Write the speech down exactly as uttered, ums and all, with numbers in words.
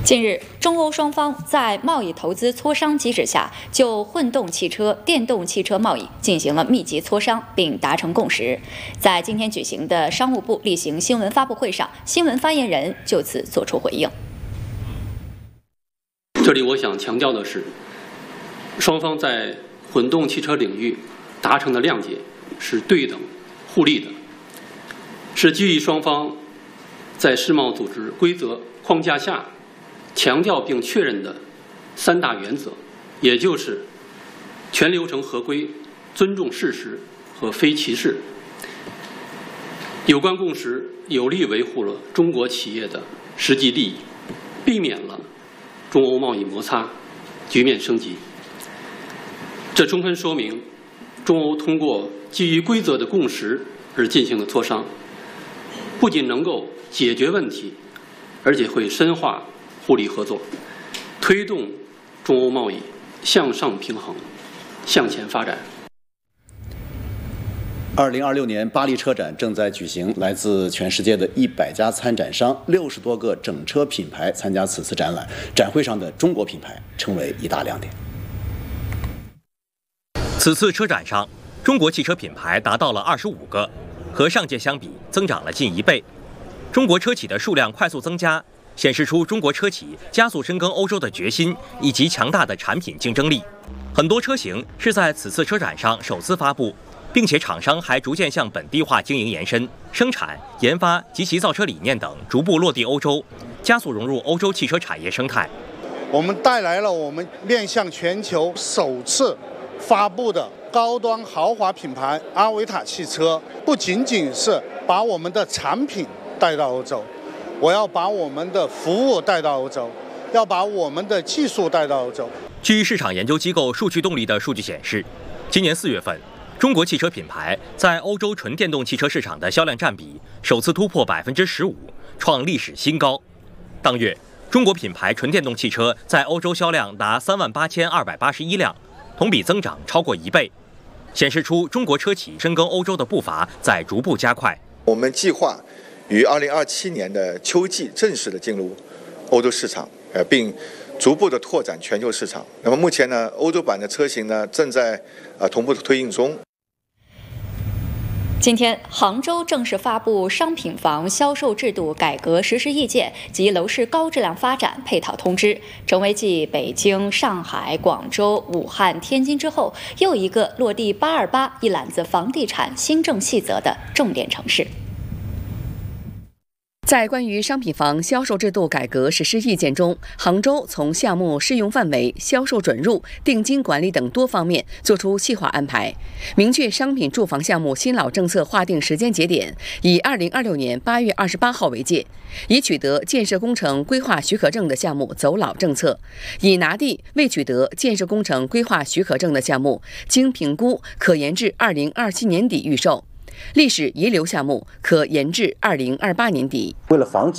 近日，中欧双方在贸易投资磋商机制下，就混动汽车、电动汽车贸易进行了密集磋商，并达成共识。在今天举行的商务部例行新闻发布会上，新闻发言人就此作出回应。 这里我想强调的是，双方在混动汽车领域达成的谅解是对等互利的，是基于双方在世贸组织规则框架下强调并确认的三大原则，也就是全流程合规、尊重事实和非歧视。有关共识有力维护了中国企业的实际利益，避免了中欧贸易摩擦局面升级。这充分说明，中欧通过基于规则的共识而进行的磋商，不仅能够解决问题，而且会深化互利合作，推动中欧贸易向上平衡、向前发展。 二零二六年巴黎车展正在举行，来自全世界的一百家参展商、六十多个整车品牌参加此次展览。展会上的中国品牌成为一大亮点。 此次车展上，中国汽车品牌达到了二十五个，和上届相比增长了近一倍。中国车企的数量快速增加，显示出中国车企加速深耕欧洲的决心以及强大的产品竞争力。很多车型是在此次车展上首次发布，并且厂商还逐渐向本地化经营延伸，生产、研发及其造车理念等逐步落地欧洲，加速融入欧洲汽车产业生态。 我们带来了我们面向全球首次发布的高端豪华品牌阿维塔汽车，不仅仅是把我们的产品带到欧洲，我要把我们的服务带到欧洲，要把我们的技术带到欧洲。 据市场研究机构数据动力的数据显示，今年四月份，中国汽车品牌在欧洲纯电动汽车市场的销量占比首次突破百分之十五，创历史新高。当月，中国品牌纯电动汽车在欧洲销量达三万八千二百八十一辆，同比增长超过一倍，显示出中国车企深耕欧洲的步伐在逐步加快。 我们计划于二零二七年的秋季正式的进入欧洲市场，呃，并逐步的拓展全球市场。那么目前呢，欧洲版的车型呢正在呃同步的推进中。 今天，杭州正式发布商品房销售制度改革实施意见及楼市高质量发展配套通知，成为继北京、上海、广州、武汉、天津之后，又一个落地“八二八”一揽子房地产新政细则的重点城市。 在关于商品房销售制度改革实施意见中，杭州从项目适用范围、销售准入、定金管理等多方面作出细化安排，明确商品住房项目新老政策划定时间节点，以二零二六年八月二十八号为界，已取得建设工程规划许可证的项目走老政策，已拿地未取得建设工程规划许可证的项目，经评估可延至二零二七年底预售。历史遗留项目可延至二零二八年底。 为了防止